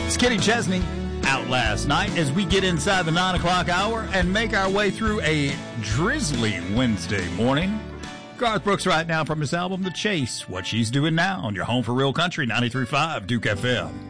It's Kenny Chesney out last night as we get inside the 9 o'clock hour and make our way through a drizzly Wednesday morning. Garth Brooks right now from his album The Chase, What She's Doing Now on your home for real country, 93.5 Duke FM.